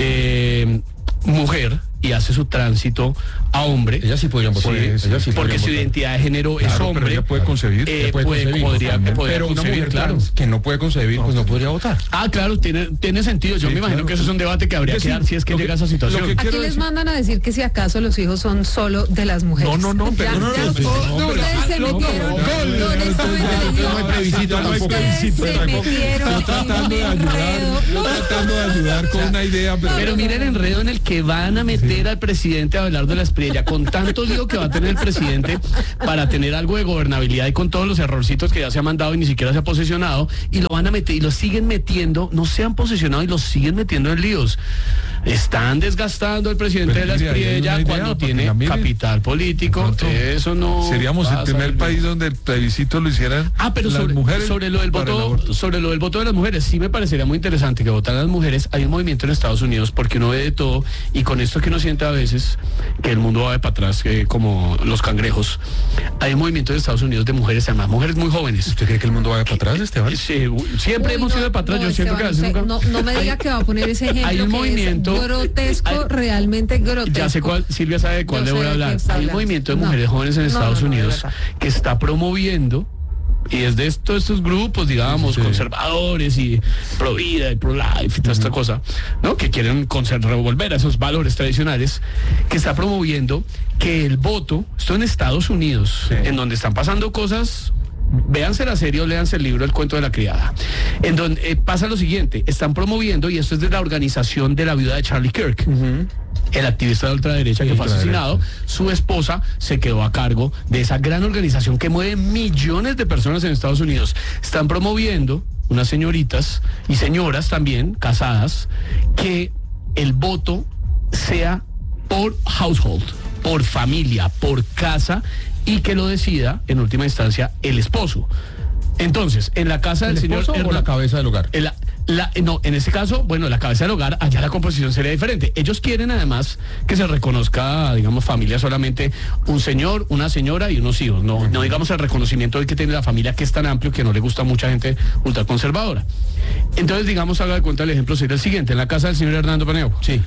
eh, mujer y hace su tránsito a hombre. Ellas sí podrían votar. Sí, Ellas sí porque podrían su votar. identidad de género es Claro, pero hombre. ella puede concebir. eh, Ella puede puede- concebir, podría, totalmente. podría pero una concebir, mujer claro. trans que no puede concebir, pues no podría votar. Ah, claro, tiene, tiene sentido. Yo Sí, me imagino claro. que eso es un debate que habría Es que decir, dar si es que lo que- llega a esa lo situación. que Aquí quiero les decir- mandan a decir que si acaso los hijos son solo de las mujeres. No, no, no, pero Ya- no, ya no, ustedes- no, no, ustedes se no, no, metieron. no, no, No, honestamente, no hay plebiscito ustedes tampoco. se metieron Estoy tratando de en un ayudar, enredo. estoy tratando de ayudar con una idea, pero... Pero miren el enredo en el que van a meter al presidente Abelardo de la Espriella, con tanto lío que va a tener el presidente para tener algo de gobernabilidad y con todos los errorcitos que ya se ha mandado y ni siquiera se ha posesionado, y lo van a meter y lo siguen metiendo, no se han posesionado y lo siguen metiendo en líos. Están desgastando al presidente Pero de la mire, ahí hay una Espriella idea cuando para que tiene la miren. capital político. Pronto Eso no Seríamos el pasa, primer hermano. país donde el plebiscito lo hicieran Ah, pero las sobre, mujeres sobre lo del para el voto, aborto. sobre lo del voto de las mujeres, sí me parecería muy interesante que votaran las mujeres. Hay un movimiento en Estados Unidos porque uno ve de todo y con esto que uno siente a veces que el mundo va de para atrás, que como los cangrejos. Hay un movimiento en Estados Unidos de mujeres, además mujeres muy jóvenes. ¿Usted cree que el mundo va para atrás, Esteban? Sí, siempre Uy, hemos no, ido de para atrás. no, Yo siento que a veces Esteban, nunca- usted no, no me diga Hay- que va a poner ese ejemplo hay un que movimiento- es grotesco, hay- realmente grotesco. Ya sé cuál, Silvia sabe de cuál Yo le sé voy a de qué hablar. está Hay un hablando. movimiento de No. mujeres jóvenes en No, Estados no, no, de Unidos verdad. que está promoviendo, y es de estos, estos grupos, digamos, Sí, sí. conservadores y pro vida y pro life y toda esta cosa, ¿no? Que quieren conser- revolver a esos valores tradicionales, que está promoviendo que el voto, esto en Estados Unidos, Sí. en donde están pasando cosas. Véanse la serie o léanse el libro El cuento de la criada, en donde eh, pasa lo siguiente, están promoviendo, y esto es de la organización de la viuda de Charlie Kirk, el activista de ultraderecha Sí, que fue ultraderecha. asesinado. Su esposa se quedó a cargo de esa gran organización que mueve millones de personas en Estados Unidos. Están promoviendo unas señoritas y señoras también casadas que el voto sea por household, por familia, por casa, y que lo decida en última instancia el esposo. Entonces, en la casa ¿El del señor esposo o Hernán- la cabeza del hogar? en la- la- no, en este caso, bueno, la cabeza del hogar, allá la composición sería diferente. Ellos quieren además que se reconozca, digamos, familia solamente un señor, una señora y unos hijos. No, no digamos el reconocimiento hoy que tiene la familia, que es tan amplio que no le gusta a mucha gente ultraconservadora. Entonces, digamos, haga de cuenta, el ejemplo sería el siguiente, en la casa del señor Hernando Paneo. Sí.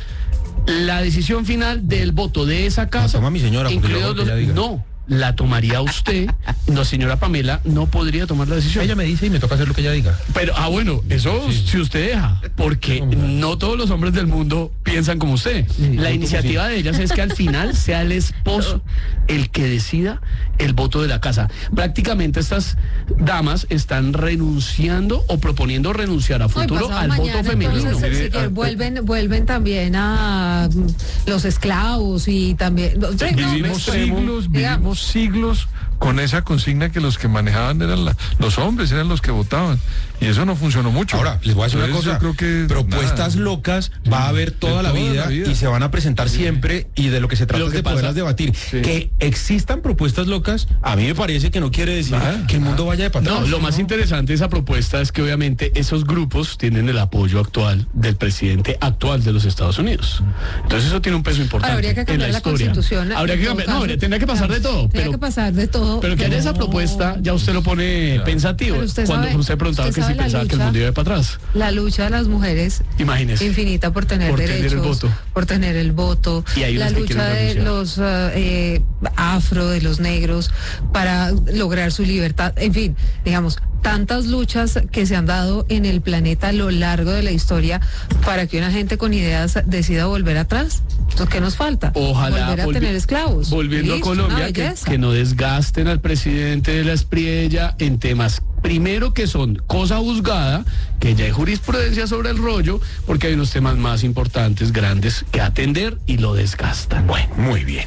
La decisión final del voto de esa casa, toma mi señora, porque yo incluidos hago lo que los- ella diga. no, la tomaría usted. No, señora Pamela no podría tomar la decisión. Ella me dice y me toca hacer lo que ella diga. Pero, ah, bueno, eso si usted deja, porque no todos los hombres del mundo piensan como usted. La iniciativa de ellas es que al final sea el esposo el que decida el voto de la casa. Prácticamente estas damas están renunciando o proponiendo renunciar a No, y futuro pasado al mañana, voto femenino. entonces, Mire, si quiere, ah, vuelven, vuelven también a mm, los esclavos y también. no, no, Vivimos pues, siglos, digamos, vivimos siglos con esa consigna que los que manejaban eran la- los hombres, eran los que votaban. Y eso no funcionó mucho. Ahora, les voy a decir una Entonces, cosa. yo creo que propuestas nada. locas va a haber toda, la, toda vida, la vida. y se van a presentar siempre, y de lo que se trata Lo es que de pasa- poderlas debatir. Sí. Que existan propuestas locas, a mí me parece que no quiere decir Nada, que el mundo vaya de patrón. No, lo más interesante de esa propuesta es que obviamente esos grupos tienen el apoyo actual del presidente actual de los Estados Unidos. Entonces eso tiene un peso importante habría que en cambiar la la, historia. Constitución. Habría que en todo cambiar, no, caso. habría- tendría que pasar de todo, Tendría pero que pasar de todo. pero que haya esa no. propuesta ya usted lo pone pensativo. Pero usted Cuando sabe- usted preguntaba usted que si sabe la pensaba que el lucha- mundo iba para atrás. La lucha de las mujeres Imagínese. infinita por tener Por tener el derechos, voto. por tener el voto, Y hay la unas que lucha quieren de renunciar. los uh, eh, afro, de los negros, para lograr su libertad, en fin, digamos, tantas luchas que se han dado en el planeta a lo largo de la historia para que una gente con ideas decida volver atrás. Entonces, ¿qué nos falta? Ojalá volver a volvi- tener esclavos. Volviendo Listo, a una Colombia, que, belleza. que no desgasten al presidente de la Espriella en temas, primero que son cosa juzgada, que ya hay jurisprudencia sobre el rollo, porque hay unos temas más importantes, grandes, que atender y lo desgastan. Bueno, muy bien.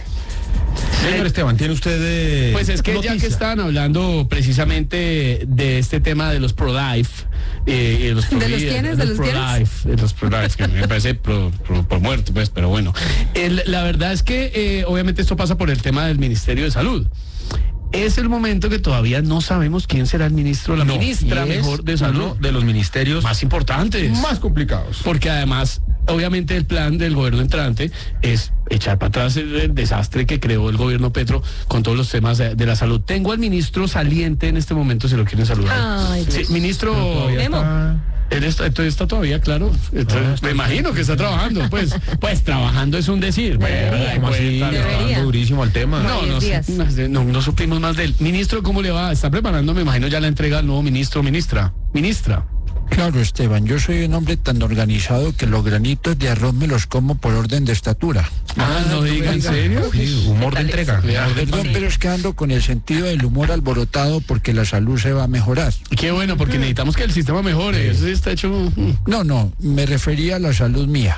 Señor Esteban, ¿tiene usted eh, Pues es que ya noticia? que estaban hablando precisamente de este tema de los pro-life, eh, y los ¿De los pro-vida, quiénes? ¿De los quiénes? pro-life, de los pro-life, que me parece pro, pro- por muerto, pues, pero bueno. El- la verdad es que eh, obviamente esto pasa por el tema del Ministerio de Salud. es el momento que todavía no sabemos quién será el ministro, la No, ministra y es mejor de salud. uno de los ministerios más importantes. más complicados. Porque además, obviamente el plan del gobierno entrante es echar para atrás el, el desastre que creó el gobierno Petro con todos los temas de, de la salud. Tengo al ministro saliente en este momento, si lo quieren saludar. Ay, sí, ministro Memo. Él está, entonces está todavía, claro. Entonces, me imagino que está trabajando. Pues, pues trabajando es un decir. Debería. Como así, Debería. durísimo al tema. No, no, Díaz. no, no, no supimos más del ministro. ¿Cómo le va? Está preparando, me imagino, ya la entrega al nuevo ministro, ministra. Ministra. Claro, Esteban, yo soy un hombre tan organizado que los granitos de arroz me los como por orden de estatura. Ah, no diga, ¿en serio? Sí, humor de entrega. Perdón, pero es que ando con el sentido del humor alborotado porque la salud se va a mejorar. Qué bueno, porque necesitamos que el sistema mejore. Eso sí está hecho. No, no, me refería a la salud mía.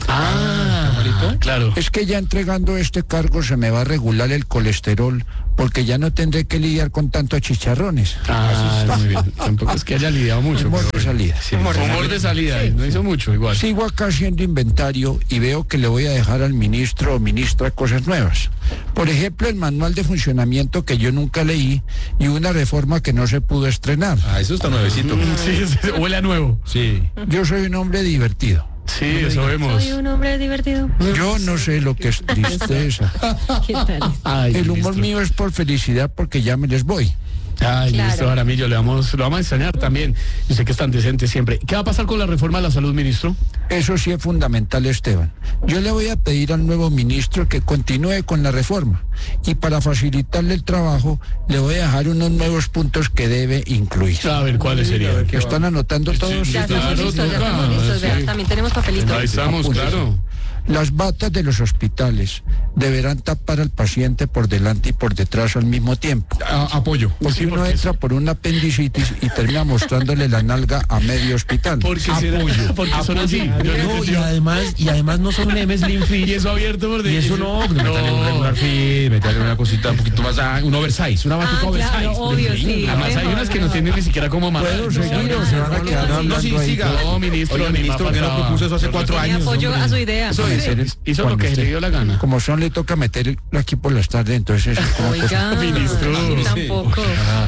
Ah, claro. Es que ya entregando este cargo se me va a regular el colesterol porque ya no tendré que lidiar con tantos chicharrones. Ah, muy bien. Tampoco es que haya lidiado mucho. Humor pero de salida. Sí, humor, humor de salida. No hizo mucho, igual. Sigo acá haciendo inventario y veo que le voy a dejar al ministro o ministra cosas nuevas. Por ejemplo, el manual de funcionamiento que yo nunca leí y una reforma que no se pudo estrenar. Ah, eso está nuevecito. Sí, sí, huele a nuevo. Sí. Yo soy un hombre divertido. Sí, eso vemos. Soy un hombre divertido. Yo no sé lo que es tristeza. ¿Qué tal? Ay, El humor ministro. mío es por felicidad porque ya me les voy. Ay, Claro. ministro Jaramillo, le vamos, lo vamos a extrañar también. Yo sé que es tan decente siempre. ¿Qué va a pasar con la reforma de la salud, ministro? Eso sí es fundamental, Esteban. Yo le voy a pedir al nuevo ministro que continúe con la reforma y para facilitarle el trabajo le voy a dejar unos nuevos puntos que debe incluir. A ver, ¿cuáles serían? ¿Que están anotando todos? sí, Ya estamos Claro, listos, ya toca, estamos listos. Vea, sí. también tenemos papelitos. Ahí estamos, Apúntese. claro. Las batas de los hospitales deberán tapar al paciente por delante y por detrás al mismo tiempo. A- apoyo. Porque Sí, uno porque entra por una apendicitis y termina mostrándole la nalga a medio hospital. Porque, será, porque son así. Yo no No, y entendí. además, y además no son M Slim Fit. Y eso abierto por Y eso no, meterle un regular fit, meterle una cosita un poquito más, ah, un oversize, una batica Ah, oversize. claro, obvio, sí. Además hay Mejor, unas que no mejor. tienen ni siquiera como amarrar. ¿Puedo seguir o se van a quedar hablando No, sí, ahí? siga. No, ministro, Oiga, ni ministro, más que no faltaba. propuso eso hace cuatro Mi años. apoyo hombre. a su idea. Eso es, Hacer- hizo lo cuando que usted- le dio la gana. Como son, le toca meter aquí por las tardes, entonces es como Oiga, Ministro. tampoco.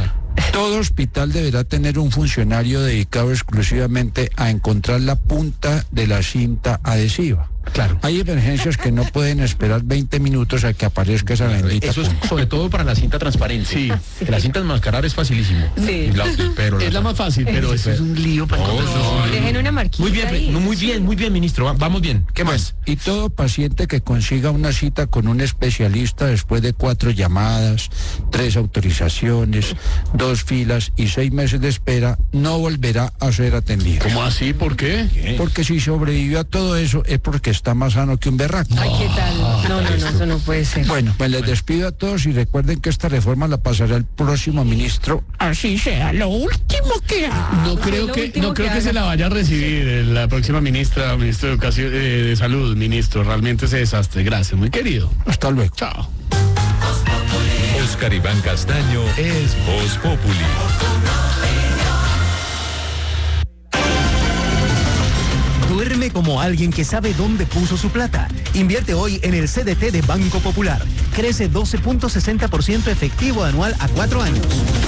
todo hospital deberá tener un funcionario dedicado exclusivamente a encontrar la punta de la cinta adhesiva. Claro. Hay emergencias que no pueden esperar veinte minutos a que aparezca esa bendita Eso es punta. sobre todo para la cinta transparente. Sí. Que la cinta enmascarar es facilísimo. Sí. Y la- pero Es la más fácil, pero eso es un lío para No, encontrar. no, no. Dejen una marquita Muy bien, ahí. no, muy bien, muy bien, ministro. Va- Vamos bien. ¿Qué más? Y todo paciente que consiga una cita con un especialista después de cuatro llamadas, tres autorizaciones, dos filas y seis meses de espera, no volverá a ser atendido. ¿Cómo así? ¿Por qué? Porque si sobrevivió a todo eso es porque está más sano que un berraco. Ay, ¿qué tal? No, no, no, eso no puede ser. Bueno, pues les despido a todos y recuerden que esta reforma la pasará el próximo ministro. Así sea lo último que haga. No creo lo que último no creo que que se haga. la vaya a recibir eh, la próxima ministra, ministro de Educación, eh, de Salud, ministro. Realmente ese desastre. Gracias, muy querido. Hasta luego. Chao. Oscar Iván Castaño es Voz Populi. Duerme como alguien que sabe dónde puso su plata. Invierte hoy en el C D T de Banco Popular. Crece doce punto sesenta por ciento efectivo anual a cuatro años.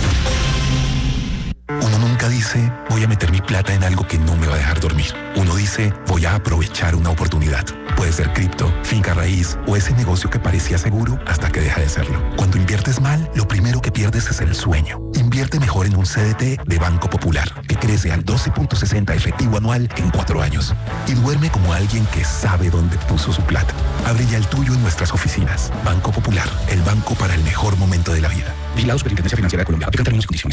Uno nunca dice, voy a meter mi plata en algo que no me va a dejar dormir. Uno dice, voy a aprovechar una oportunidad. Puede ser cripto, finca raíz o ese negocio que parecía seguro hasta que deja de serlo. Cuando inviertes mal, lo primero que pierdes es el sueño. Invierte mejor en un C D T de Banco Popular, que crece al doce punto sesenta efectivo anual en cuatro años. Y duerme como alguien que sabe dónde puso su plata. Abre ya el tuyo en nuestras oficinas. Banco Popular, el banco para el mejor momento de la vida. Vigilado Superintendencia Financiera de Colombia. Aplican términos y condiciones.